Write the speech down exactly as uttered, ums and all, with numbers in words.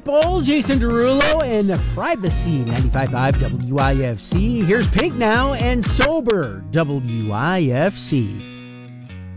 Bowl, Jason Derulo, and Privacy, ninety-five point five W I F C. Here's Pink now and Sober, W I F C.